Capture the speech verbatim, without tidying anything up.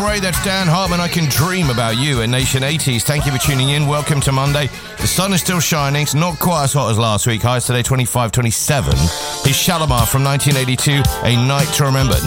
great. That's Dan Hartman. I Can Dream About You at Nation eighties. Thank you for tuning in. Welcome to Monday. The sun is still shining. It's not quite as hot as last week. Highs today twenty-five, twenty-seven. Here's Shalimar from nineteen eighty-two, A Night to Remember.